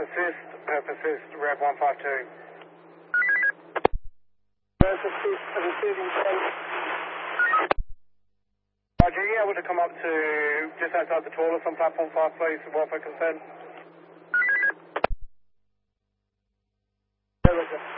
persist, Rev 152. Receiving 10. Roger, you able to come up to just outside the toilet on platform 5, please, welfare consent? There we go.